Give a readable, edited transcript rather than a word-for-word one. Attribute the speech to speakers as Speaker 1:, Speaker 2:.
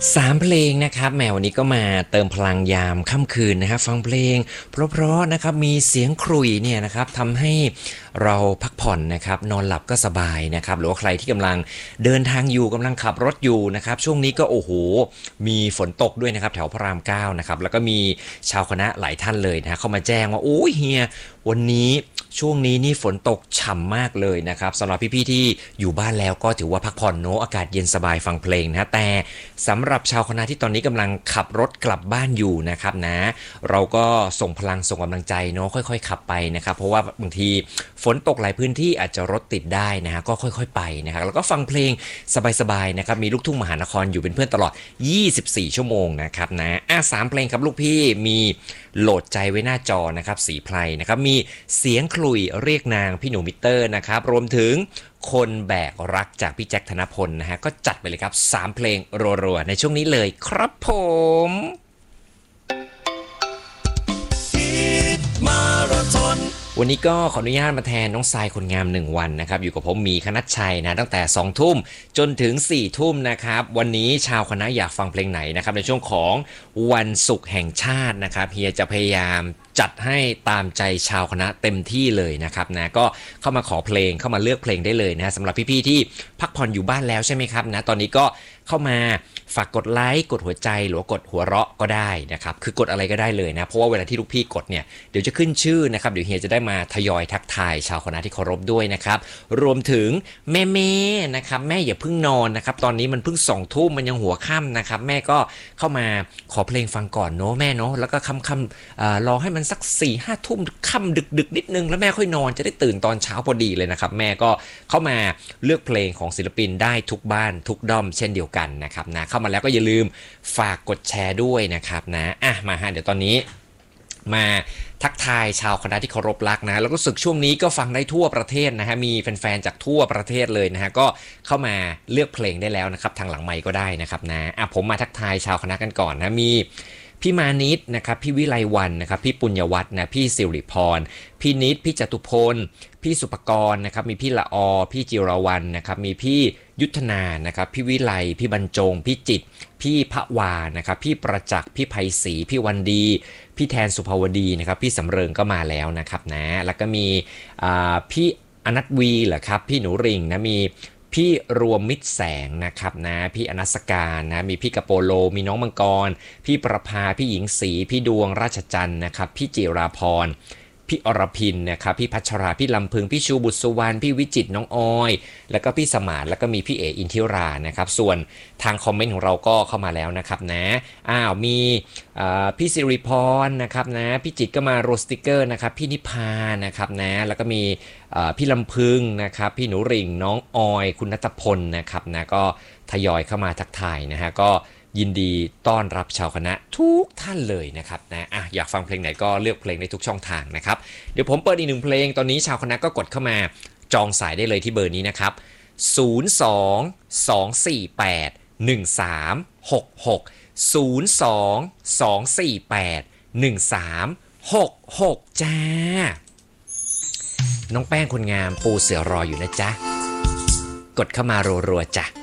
Speaker 1: 3เพลงนะครับแหมวันนี้ก็มาเติมพลังยามค่ำคืนนะครับฟังเพลงเพราะๆนะครับมีเสียงขรุ่ยเนี่ยนะครับทำให้เราพักผ่อนนะครับนอนหลับก็สบายนะครับหรือว่าใครที่กำลังเดินทางอยู่กำลังขับรถอยู่นะครับช่วงนี้ก็โอ้โหมีฝนตกด้วยนะครับแถวพระราม9นะครับแล้วก็มีชาวคณะหลายท่านเลยนะเข้ามาแจ้งว่าโอ้ยเฮียวันนี้ช่วงนี้นี่ฝนตกฉ่ำมากเลยนะครับสำหรับพี่ๆที่อยู่บ้านแล้วก็ถือว่าพักผ่อนเนอะอากาศเย็นสบายฟังเพลงนะแต่สำหรับชาวคณะที่ตอนนี้กำลังขับรถกลับบ้านอยู่นะครับนะเราก็ส่งพลังส่งกำลังใจเนอะค่อยๆขับไปนะครับเพราะว่าบางทีฝนตกหลายพื้นที่อาจจะรถติดได้นะฮะก็ค่อยๆไปนะครับแล้วก็ฟังเพลงสบายๆนะครับมีลูกทุ่งมหานครอยู่เป็นเพื่อนตลอด24ชั่วโมงนะครับนะ3เพลงครับลูกพี่มีโหลดใจไว้หน้าจอนะครับสีไพรนะครับมีเสียงขลุ่ยเรียกนางพี่หนูมิเตอร์นะครับรวมถึงคนแบกรักจากพี่แจ็คธนพลนะฮะก็จัดไปเลยครับ3เพลงรัวๆในช่วงนี้เลยครับผมวันนี้ก็ขออนุญาตมาแทนน้องทรายคนงาม1วันนะครับอยู่กับผมมีคณัชชัยนะตั้งแต่2ทุ่มจนถึง4ทุ่มนะครับวันนี้ชาวคณะอยากฟังเพลงไหนนะครับในช่วงของวันศุกร์แห่งชาตินะครับเฮียจะพยายามจัดให้ตามใจชาวคณะเต็มที่เลยนะครับนะก็เข้ามาขอเพลงเข้ามาเลือกเพลงได้เลยนะสำหรับพี่ๆที่พักผ่อนอยู่บ้านแล้วใช่ไหมครับนะตอนนี้ก็เข้ามาฝากกดไลค์กดหัวใจหรือว่ากดหัวเราะก็ได้นะครับคือกดอะไรก็ได้เลยนะเพราะว่าเวลาที่ลูกพี่กดเนี่ยเดี๋ยวจะขึ้นชื่อนะครับเดี๋ยวเฮียจะได้มาทยอยทักทายชาวคณะที่เคารพด้วยนะครับรวมถึงแม่ๆนะครับแม่อย่าเพิ่งนอนนะครับตอนนี้มันเพิ่ง2ทุ่มมันยังหัวค่ำนะครับแม่ก็เข้ามาขอเพลงฟังก่อนเนาะแม่เนาะแล้วก็ค่ำๆรอให้มันสัก4-5ทุ่มค่ำดึกๆนิดนึงแล้วแม่ค่อยนอนจะได้ตื่นตอนเช้าพอดีเลยนะครับแม่ก็เข้ามาเลือกเพลงของศิลปินได้ทุกบ้านทุกด้อมเช่นเดียวกันนะครับนะเข้ามาแล้วก็อย่าลืมฝากกดแชร์ด้วยนะครับนะมาฮะเดี๋ยวตอนนี้มาทักทายชาวคณะที่เคารพรักนะแล้วก็สึกช่วงนี้ก็ฟังได้ทั่วประเทศนะฮะมีแฟนๆจากทั่วประเทศเลยนะฮะก็เข้ามาเลือกเพลงได้แล้วนะครับทางหลังไมค์ก็ได้นะครับนะผมมาทักทายชาวคณะกันก่อนนะมีพี่มานิดนะครับพี่วิไลวันนะครับพี่ปุญญวัฒน์นะพี่สิริพรพี่นิดพี่จตุพลพี่สุปกรณ์นะครับมีพี่ละอพี่จิรวรรณนะครับมีพี่ยุทธนานะครับพี่วิไลพี่บรรจงพี่จิตพี่พระวานะครับพี่ประจักษ์พี่ไพศรีพี่วันดีพี่แทนสุภาวดีนะครับพี่สำเริงก็มาแล้วนะครับนะแล้วก็มีพี่อนัทวีเหรอครับพี่หนูริงนะมีพี่รวมมิตรแสงนะครับนะพี่อนัสการนะมีพี่กระโปโลมีน้องมังกรพี่ประภาพี่หญิงศรีพี่ดวงราชจันทร์นะครับพี่จิราพรพี่อรพินนะครับพี่พัชราพี่ลำพึงพี่ชูบุตรสุวรรณพี่วิจิตรน้องออยแล้วก็พี่สมานแล้วก็มีพี่เออินทิรานะครับส่วนทางคอมเมนต์ของเราก็เข้ามาแล้วนะครับนะมีพี่สิริพรนะครับนะพี่จิตก็มาโรสติกเกอร์นะครับพี่นิพานะครับนะแล้วก็มีพี่ลำพึงนะครับพี่หนูริ่งน้องออยคุณณัฐพลนะครับนะก็ทยอยเข้ามาทักทายนะฮะก็ยินดีต้อนรับชาวคณะทุกท่านเลยนะครับนะอยากฟังเพลงไหนก็เลือกเพลงได้ทุกช่องทางนะครับเดี๋ยวผมเปิดอีก1เพลงตอนนี้ชาวคณะก็กดเข้ามาจองสายได้เลยที่เบอร์นี้นะครับ02-248-1366 02-248-1366จ้าน้องแป้งคนงามปูเสือรออยู่นะจ๊ะกดเข้ามารัวๆจ้ะ